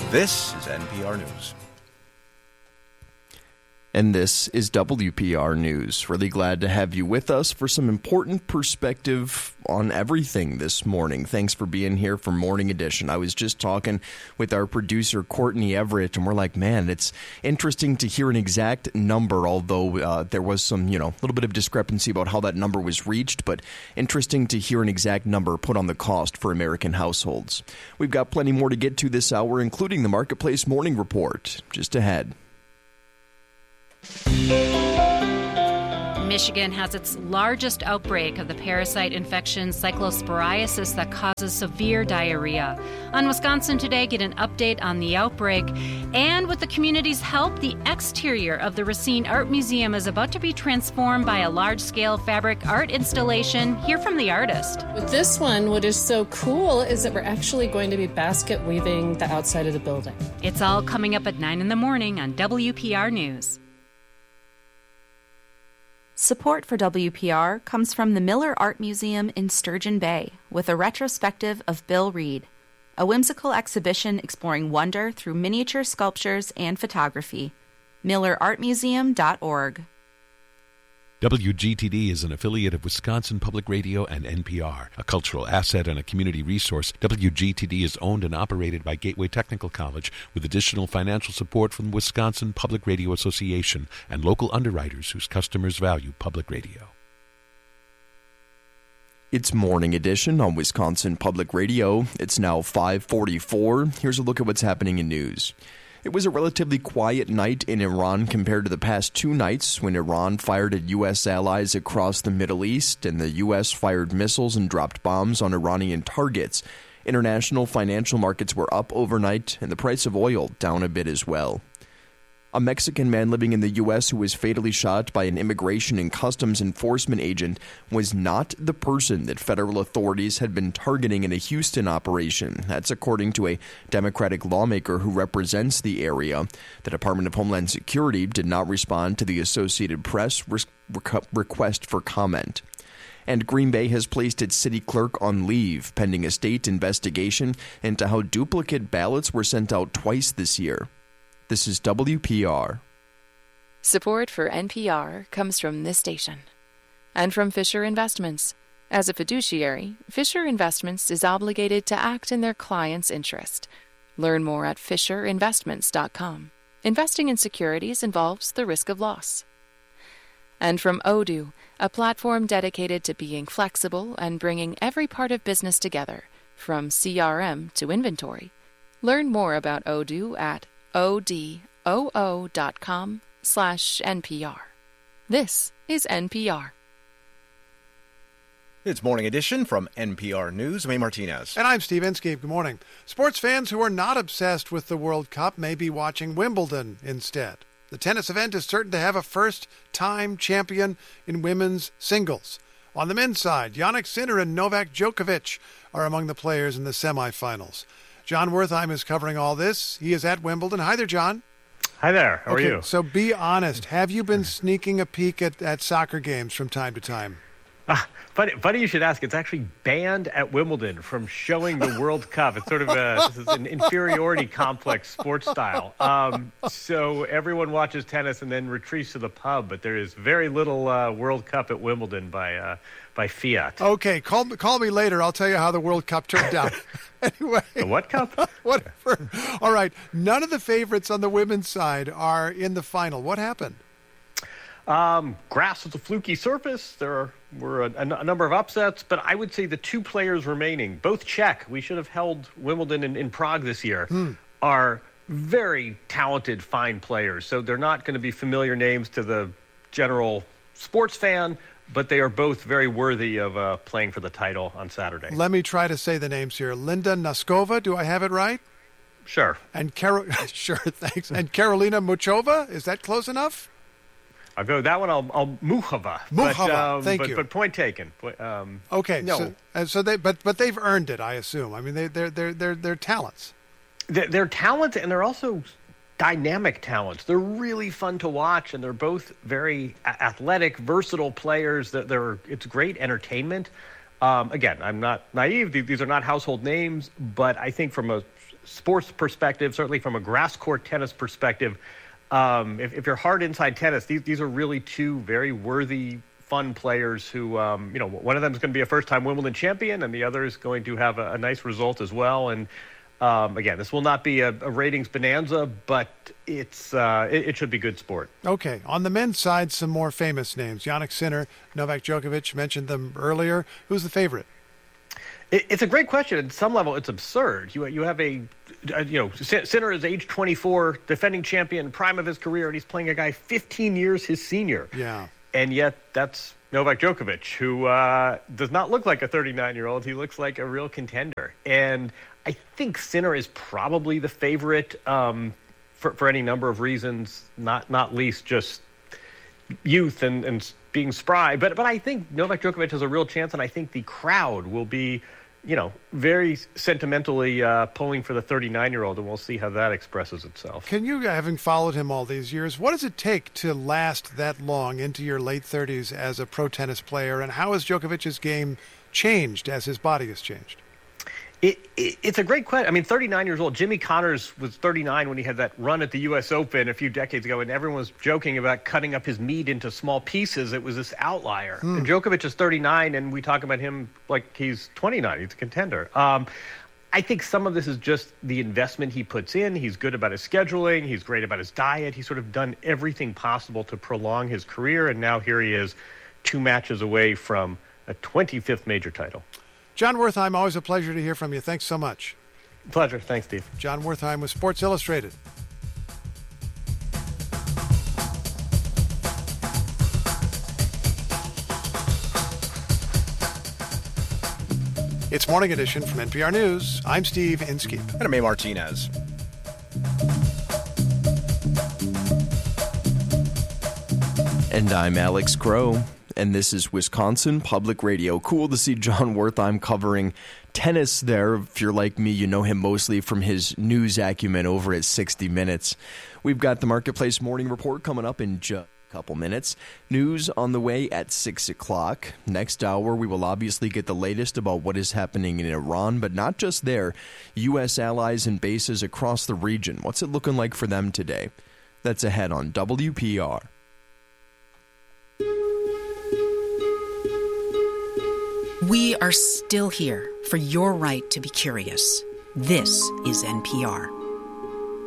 This is NPR News. And this is WPR News. Really glad to have you with us for some important perspective on everything this morning. Thanks for being here for Morning Edition. I was just talking with our producer, Courtney Everett, and we're like, man, it's interesting to hear an exact number, although there was some, little bit of discrepancy about how that number was reached, but interesting to hear an exact number put on the cost for American households. We've got plenty more to get to this hour, including the Marketplace Morning Report, just ahead. Michigan has its largest outbreak of the parasite infection cyclosporiasis that causes severe diarrhea. On Wisconsin Today, get an update on the outbreak. And with the community's help, the exterior of the Racine Art Museum is about to be transformed by a large-scale fabric art installation. Hear from the artist. With this one, what is so cool is that we're actually going to be basket weaving the outside of the building. It's all coming up at 9 in the morning on WPR News. Support for WPR comes from the Miller Art Museum in Sturgeon Bay with a retrospective of Bill Reed, a whimsical exhibition exploring wonder through miniature sculptures and photography. MillerArtMuseum.org. WGTD is an affiliate of Wisconsin Public Radio and NPR, a cultural asset and a community resource. WGTD is owned and operated by Gateway Technical College with additional financial support from the Wisconsin Public Radio Association and local underwriters whose customers value public radio. It's Morning Edition on Wisconsin Public Radio. It's now 5:44. Here's a look at what's happening in news. It was a relatively quiet night in Iran compared to the past two nights when Iran fired at U.S. allies across the Middle East and the U.S. fired missiles and dropped bombs on Iranian targets. International financial markets were up overnight and the price of oil down a bit as well. A Mexican man living in the U.S. who was fatally shot by an immigration and customs enforcement agent was not the person that federal authorities had been targeting in a Houston operation. That's according to a Democratic lawmaker who represents the area. The Department of Homeland Security did not respond to the Associated Press request for comment. And Green Bay has placed its city clerk on leave pending a state investigation into how duplicate ballots were sent out twice this year. This is WPR. Support for NPR comes from this station and from Fisher Investments. As a fiduciary, Fisher Investments is obligated to act in their client's interest. Learn more at FisherInvestments.com. Investing in securities involves the risk of loss. And from Odoo, a platform dedicated to being flexible and bringing every part of business together, from CRM to inventory. Learn more about Odoo at odoo.com/NPR. This is NPR. It's Morning Edition from NPR News. May Martinez. And I'm Steve Inskeep. Good morning. Sports fans who are not obsessed with the World Cup may be watching Wimbledon instead. The tennis event is certain to have a first-time champion in women's singles. On the men's side, Jannik Sinner and Novak Djokovic are among the players in the semifinals. John Wertheim is covering all this. He is at Wimbledon. Hi there, John. Hi there. How are you? So be honest. Have you been sneaking a peek at soccer games from time to time? Funny you should ask. It's actually banned at Wimbledon from showing the World Cup. It's sort of this is an inferiority complex sports style. So everyone watches tennis and then retreats to the pub, but there is very little World Cup at Wimbledon by Fiat. Okay, call me later. I'll tell you how the World Cup turned out. Anyway. The what cup? Whatever. All right. None of the favorites on the women's side are in the final. What happened? Grass was a fluky surface. There were a number of upsets, but I would say the two players remaining, both Czech, we should have held Wimbledon in Prague this year, are very talented, fine players. So they're not going to be familiar names to the general sports fan, but they are both very worthy of playing for the title on Saturday. Let me try to say the names here. Linda Noskova, do I have it right? Sure. And sure, thanks. And Karolina Muchova, is that close enough? I'll go that one. I'll Muchova. Thank you. But point taken. Okay. No. So they've earned it, I assume. I mean, they're talents. They're talents, and they're also dynamic talents. They're really fun to watch, and they're both very athletic, versatile players. It's great entertainment. Again, I'm not naive. These are not household names, but I think from a sports perspective, certainly from a grass court tennis perspective, if you're hard inside tennis, these are really two very worthy, fun players who, one of them is going to be a first-time Wimbledon champion, and the other is going to have a nice result as well. And again, this will not be a ratings bonanza, but it should be good sport. Okay, on the men's side, some more famous names. Jannik Sinner, Novak Djokovic, mentioned them earlier. Who's the favorite? It's a great question. At some level, it's absurd. You have Sinner is age 24, defending champion, prime of his career, and he's playing a guy 15 years his senior. Yeah. And yet that's Novak Djokovic, who does not look like a 39-year-old. He looks like a real contender. And I think Sinner is probably the favorite for any number of reasons, not least just youth and being spry. But I think Novak Djokovic has a real chance, and I think the crowd will be, very sentimentally pulling for the 39-year-old, and we'll see how that expresses itself. Can you, having followed him all these years, what does it take to last that long into your late 30s as a pro tennis player, and how has Djokovic's game changed as his body has changed? It's a great question. I mean, 39 years old. Jimmy Connors was 39 when he had that run at the U.S. Open a few decades ago, and everyone was joking about cutting up his meat into small pieces. It was this outlier. And Djokovic is 39, and we talk about him like he's 29. He's a contender. I think some of this is just the investment he puts in. He's good about his scheduling. He's great about his diet. He's sort of done everything possible to prolong his career, and now here he is 2 matches away from a 25th major title. Jon Wertheim, always a pleasure to hear from you. Thanks so much. Pleasure. Thanks, Steve. Jon Wertheim with Sports Illustrated. It's Morning Edition from NPR News. I'm Steve Inskeep. And I'm May Martinez. And I'm Alex Crow. And this is Wisconsin Public Radio. Cool to see Jon Wertheim covering tennis there. If you're like me, you know him mostly from his news acumen over at 60 Minutes. We've got the Marketplace Morning Report coming up in just a couple minutes. News on the way at 6 o'clock. Next hour, we will obviously get the latest about what is happening in Iran, but not just there. U.S. allies and bases across the region. What's it looking like for them today? That's ahead on WPR. We are still here for your right to be curious. This is NPR.